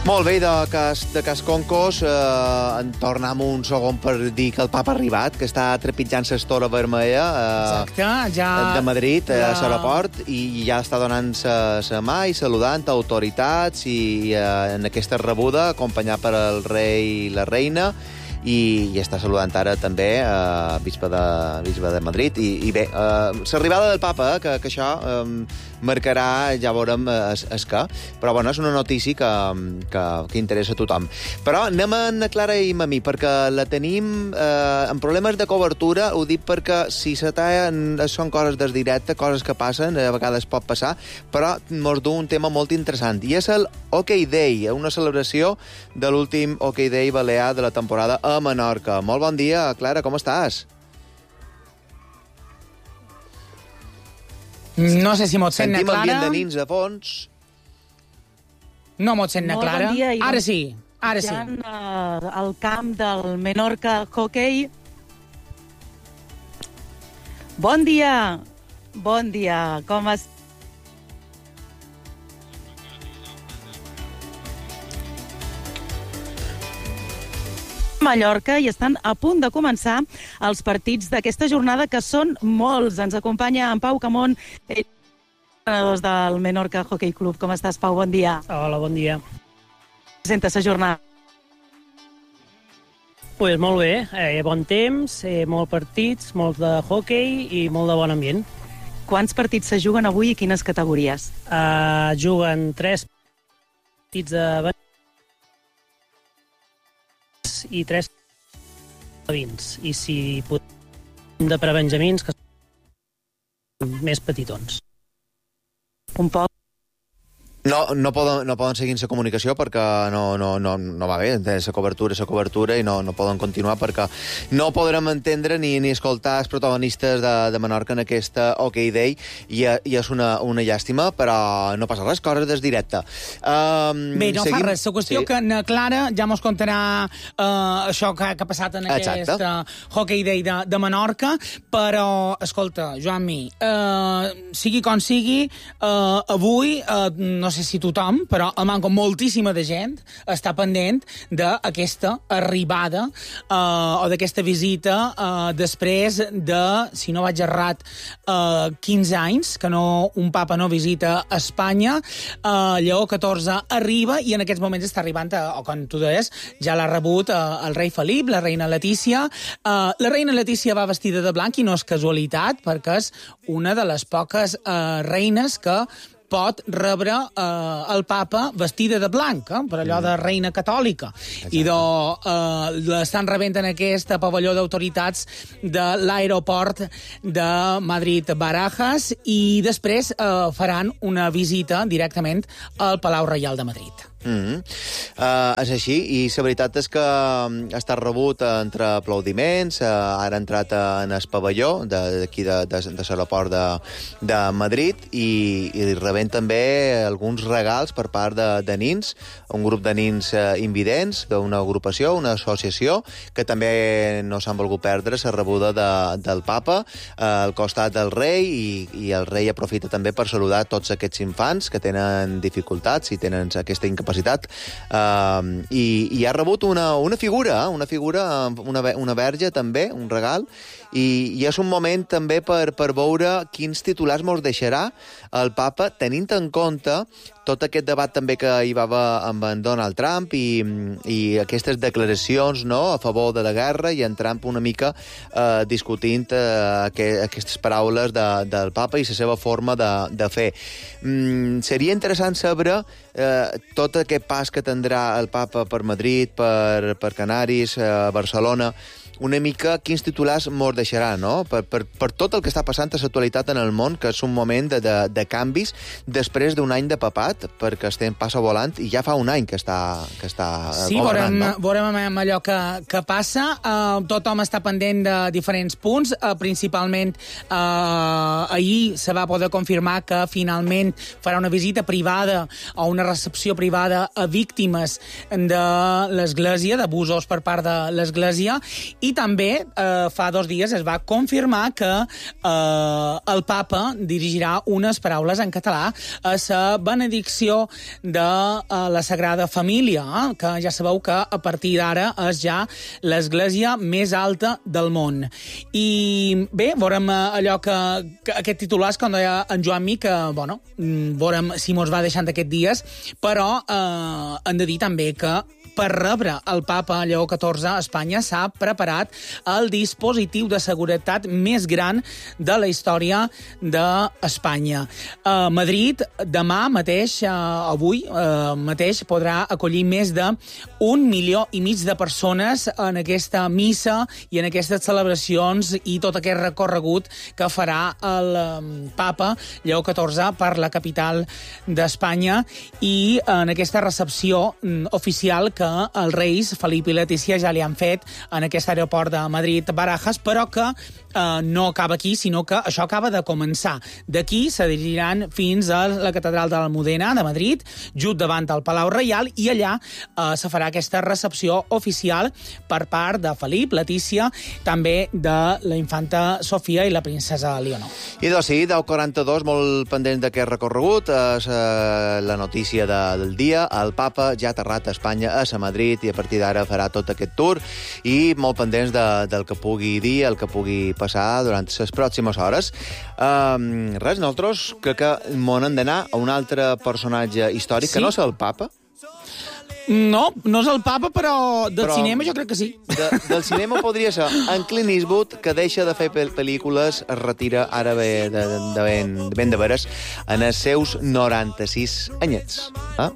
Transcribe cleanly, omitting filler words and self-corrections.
Molt bé, de cas Concos, en tornem un segon per dir que el papa ha arribat, que està trepitjant l'estora vermella de Madrid, a l'aeroport, i ja està donant la mà i saludant autoritats i en aquesta rebuda, acompanyat per el rei i la reina, i està saludant ara també bisbe de Madrid. I bé, l'arribada del papa, que això marcarà, ja veurem és que. Però bueno, és una notícia que interessa a tothom. Però anem a en Clara i a mi, perquè la tenim en problemes de cobertura. Ho dic perquè si se tallen són coses del directe, coses que passen, a vegades pot passar, però mos du un tema molt interessant, i és el Hockey Day, una celebració de l'últim Hockey Day balear de la temporada a Menorca. Molt bon dia, Clara, com estàs? No sé si mos sent, Clara. Sentim ambient de nins de fons. No mos sent, Clara. Bon dia, ara sí, ara sí. Al camp del Menorca Hockey. Bon dia, com estàs? Mallorca, i estan a punt de començar els partits d'aquesta jornada, que són molts. Ens acompanya en Pau Camón, entrenadors del Menorca Hockey Club. Com estàs, Pau? Bon dia. Hola, bon dia. Presenta la jornada. Pues molt bé, bon temps, molts partits, molts de hockey i molt de bon ambient. Quants partits se juguen avui i quines categories? Juguen 3 partits de i 3 de 20. I si podem de prebenjamins, que són més petitons. Un poc. No poden seguir la comunicació perquè no va bé, la cobertura i no poden continuar perquè no podrem entendre ni escoltar els protagonistes de Menorca en aquesta Hockey Day, i és una llàstima, però no passa res, coses des directe. Bé, no fa res, la qüestió que na Clara ja mos contarà això que ha passat en aquest Hockey Day de Menorca, però, escolta, Joan-Mi, sigui com sigui, avui, no sé si tothom, però manco moltíssima de gent està pendent d'aquesta arribada o d'aquesta visita després de, si no vaig errat, 15 anys que un papa no visita Espanya. Lleó XIV arriba i en aquests moments està arribant, o com tu deies, ja l'ha rebut el rei Felip, la reina Letícia. La reina Letícia va vestida de blanc i no és casualitat, perquè és una de les poques reines que pot rebre el papa vestida de blanc, per allò de reina catòlica. Exacte. I l'estan rebent en aquest pavelló d'autoritats de l'aeroport de Madrid-Barajas, i després faran una visita directament al Palau Reial de Madrid. És així, i la veritat és que ha estat rebut entre aplaudiments, ara ha entrat en el pavelló d'aquí de l'aeroport de Madrid, i rebent també alguns regals per part de nins, un grup de nins invidents d'una agrupació, una associació, que també no s'han volgut perdre la rebuda del papa al costat del rei, i el rei aprofita també per saludar tots aquests infants que tenen dificultats i tenen aquesta incapacitat, i ha rebut una figura, una verge també, un regal, i és un moment també per veure quins titulars mos deixarà el papa, tenint en compte tot aquest debat també que hi va haver amb en Donald Trump i aquestes declaracions, no, a favor de la guerra, i en Trump una mica discutint aquestes paraules del papa i la seva forma de fer. Seria interessant saber tot aquest pas que tindrà el papa per Madrid, per Canaris, Barcelona, una mica quins titulars mos deixarà, no? Per tot el que està passant a l'actualitat en el món, que és un moment de canvis després d'un any de papat, perquè estem passa volant, i ja fa un any que està governant, no? Sí, veurem allò que passa. Tothom està pendent de diferents punts. Principalment, ahir se va poder confirmar que finalment farà una visita privada o una recepció privada a víctimes de l'Església, d'abusos per part de l'Església, I també fa 2 dies es va confirmar que el papa dirigirà unes paraules en català a la benedicció de la Sagrada Família, que ja sabeu que a partir d'ara és ja l'església més alta del món. I bé, veurem allò que aquest titular és com deia en Joan-Mi, que, bueno, veurem si mos va deixant aquests dies, però hem de dir també que per rebre el papa Lleó XIV a Espanya s'ha preparat el dispositiu de seguretat més gran de la història d'Espanya. Madrid, demà mateix, avui mateix, podrà acollir més de 1,5 milió de persones en aquesta missa i en aquestes celebracions i tot aquest recorregut que farà el papa Lleó XIV per la capital d'Espanya i en aquesta recepció oficial que els reis Felip i Letícia ja li han fet en aquest aeroport de Madrid-Barajas, però que no acaba aquí, sinó que això acaba de començar. D'aquí se dirigiran fins a la catedral de l'Almudena de Madrid, just davant del Palau Reial, i allà se farà aquesta recepció oficial per part de Felip, Letícia, també de la infanta Sofia i la princesa Leonor. I doncs sí, 10:42, molt pendent d'aquest recorregut, és la notícia del dia. El papa ja ha aterrat a Espanya, a Madrid, i a partir d'ara farà tot aquest tour, i molt pendents del que pugui dir, el que pugui passar durant les pròximes hores. Res, nosaltres crec que m'on hem d'anar a un altre personatge històric, sí? Que no és el papa. No és el papa, però cinema jo crec que sí. Del cinema podria ser en Clint Eastwood, que deixa de fer pel·lícules, es retira ara ben de veres en els seus 96 anyets.